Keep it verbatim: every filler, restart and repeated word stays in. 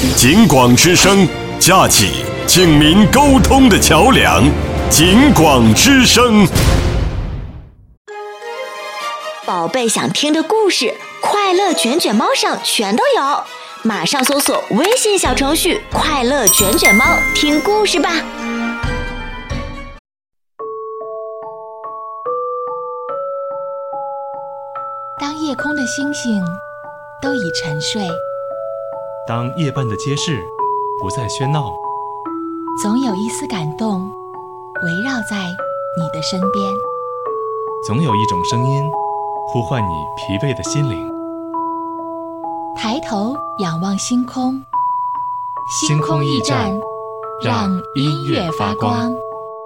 警广之声，架起警民沟通的桥梁。警广之声， 宝贝想听的故事，快乐卷卷猫上全都有，马上搜索微信小程序“快乐卷卷猫”，听故事吧。 当夜空的星星都已沉睡， 当夜半的街市不再喧闹， 总有一丝感动围绕在你的身边， 总有一种声音呼唤你疲惫的心灵。 抬头仰望星空， 星空驿站， 让音乐发光。